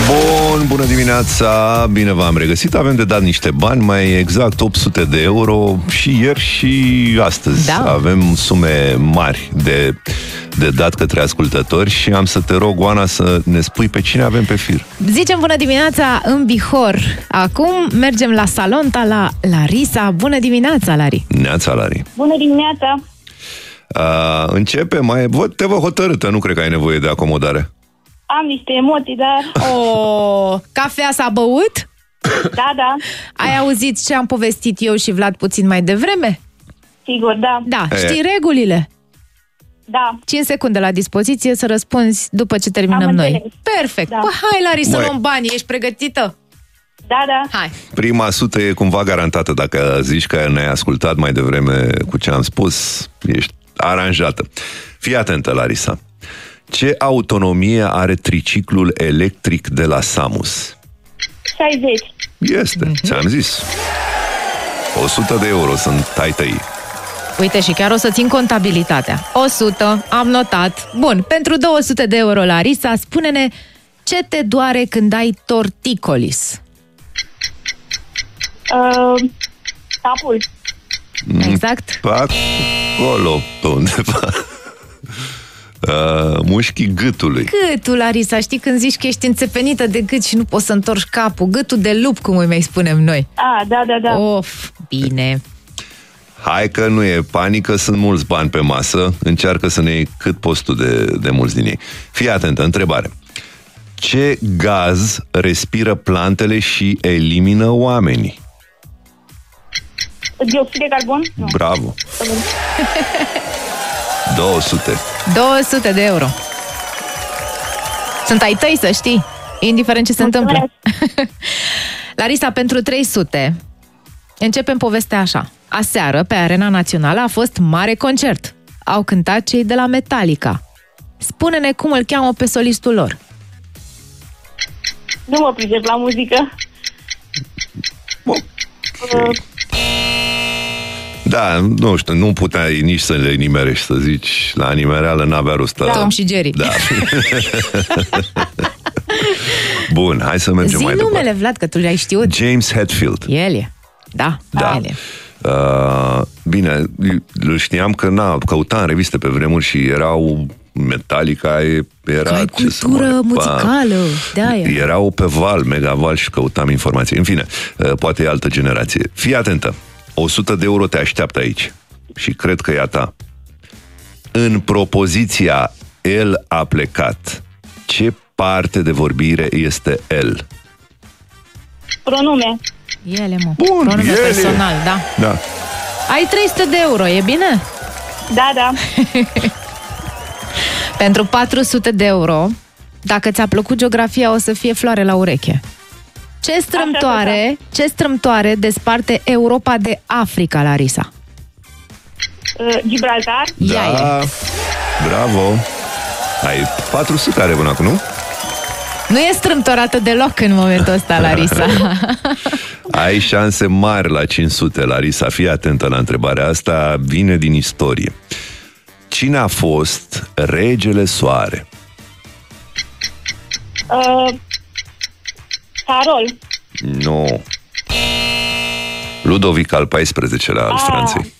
Bună dimineața, bine v-am regăsit. Avem de dat niște bani, mai exact 800 de euro și ieri și astăzi. Da. Avem sume mari de dat către ascultători și am să te rog, Oana, să ne spui pe cine avem pe fir. Zicem bună dimineața în Bihor. Acum mergem la Salonta, la Larisa. Bună dimineața, Lari. Neața, Lari. Bună dimineața! Începe, te văd hotărâtă, nu cred că ai nevoie de acomodare. Am niște emoții, dar... Cafea s-a băut? Da. Ai auzit ce am povestit eu și Vlad puțin mai devreme? Sigur, da. Da, știi regulile? Da. 5 secunde la dispoziție să răspunzi după ce terminăm Am noi. înțeles. Perfect. Da. Hai, Lari, să Măi. luăm banii. Ești pregătită? Da. Hai. Prima sută e cumva garantată. Dacă zici că ne-ai ascultat mai devreme cu ce am spus, ești aranjată. Fii atentă, Larisa. Ce autonomie are triciclul electric de la Samus? 60. Este, ți-am zis. 100 de euro sunt ai tăi. Uite, și chiar o să țin contabilitatea. 100, am notat. Bun, pentru 200 de euro, Larisa, spune-ne ce te doare când ai torticolis? Capul. Exact. Pe acolo, pe undeva. Mușchii gâtului. Gâtul, Larisa, știi când zici că ești înțepenită de gât și nu poți să întorci capul. Gâtul de lup, cum îi mai spunem noi. Da. Of, bine. Hai că nu e panică, sunt mulți bani pe masă. Încearcă să ne iei cât poți tu de mulți din ei. Fii atentă, întrebare. Ce gaz respiră plantele și elimină oamenii? Dioxid de carbon? Nu. Bravo! 200. 200 de euro. Sunt ai tăi, să știi, indiferent ce se întâmplă. Larisa, pentru 300 începem povestea așa. Aseară, pe Arena Națională, a fost mare concert. Au cântat cei de la Metallica. Spune-ne cum îl cheamă pe solistul lor. Nu mă pricep la muzică. Da, nu știu, nu puteai nici să le nimerești, să zici. La nimereală n-avea rost. Tom și Jerry. Da. Bun, hai să mergem Zi mai numele, departe. Vlad, că tu le-ai știut. James Hetfield. El e. Da. El e. Bine, îl știam că căuta în reviste pe vremuri și erau Metallica, era... Ai cultură muzicală, de-aia. Erau pe val, megaval și căutam informații. În fine, poate e altă generație. Fii atentă, 100 de euro te așteaptă aici și cred că e a ta. În propoziția el a plecat, ce parte de vorbire este el? Pronume. Ele, mă. Bun, Pronume ele. personal, da. Da. Ai 300 de euro, e bine? Da. Pentru 400 de euro, dacă ți-a plăcut geografia, o să fie floare la ureche. Ce strâmtoare desparte Europa de Africa, Larisa? Gibraltar. Ea e. Bravo. Ai 400 are până acum, nu? Nu e strâmtorată deloc în momentul ăsta, Larisa. Ai șanse mari la 500, Larisa. Fii atentă la întrebarea asta, vine din istorie. Cine a fost regele Soare? Carol. Nu. Ludovic al XIV-lea al Franței.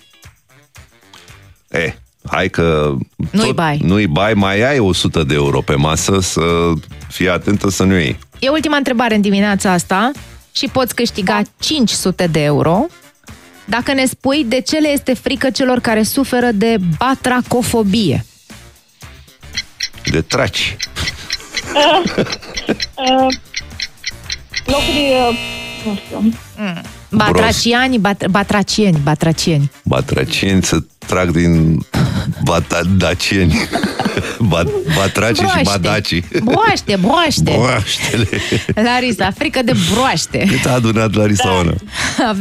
Hai că... Nu-i bai, mai ai 100 de euro pe masă, să fii atentă să nu iei. E ultima întrebare în dimineața asta și poți câștiga 500 de euro dacă ne spui de ce le este frică celor care suferă de batracofobie. De traci. Locuri... nu știu. Batracieni. Batracieni se trag din dacieni. Batraci și badacii. Broaștele. Larisa, frică de broaște. Cât a adunat Larisa Oana?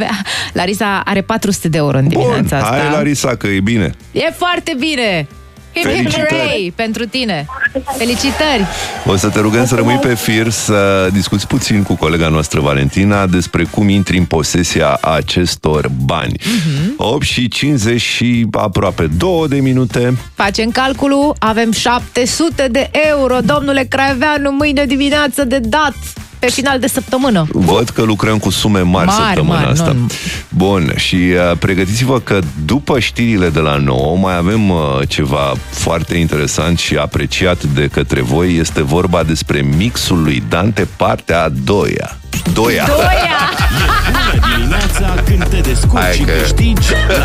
Larisa are 400 de euro în dimineața asta. Hai, Larisa, că e bine. E foarte bine. Ray, pentru tine. Felicitări! O să te rugăm să rămâi pe fir, să discuți puțin cu colega noastră Valentina despre cum intri în posesia acestor bani. 8 și 50 și aproape 2 de minute. Facem calculul, avem 700 de euro, domnule Craioveanu, mâine dimineață de dat pe final de săptămână. Văd că lucrăm cu sume mari săptămâna asta. Bun, și pregătiți-vă că după știrile de la 9 mai avem ceva foarte interesant și apreciat de către voi. Este vorba despre mixul lui Dante, partea a doua. E bună dimineața când te descurci și câștigi